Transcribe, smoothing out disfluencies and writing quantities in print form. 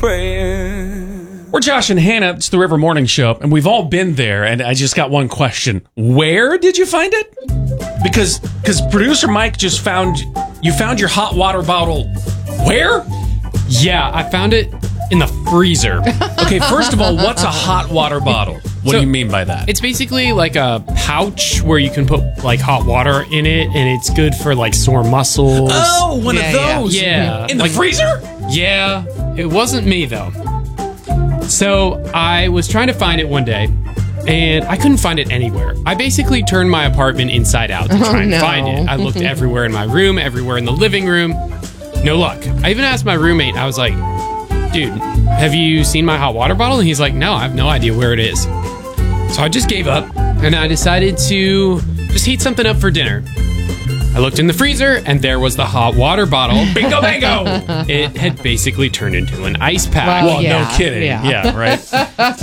praying. We're Josh and Hannah. It's the River Morning Show, and we've all been there. And I just got one question: where did you find it? Because producer Mike just found your hot water bottle. Where? Yeah, I found it in the freezer. Okay, first of all, what's a hot water bottle? What do you mean by that? It's basically like a pouch where you can put like hot water in it, and it's good for like sore muscles. Oh, one of those. Yeah. In the freezer? Yeah. It wasn't me though. So I was trying to find it one day, and I couldn't find it anywhere. I basically turned my apartment inside out to try and find it. I looked everywhere in my room, everywhere in the living room. No luck. I even asked my roommate. I was like, dude, have you seen my hot water bottle? And he's like, no, I have no idea where it is. So I just gave up, and I decided to just heat something up for dinner. I looked in the freezer, and there was the hot water bottle. Bingo, bango! It had basically turned into an ice pack. Well, no kidding. Yeah. Yeah, right?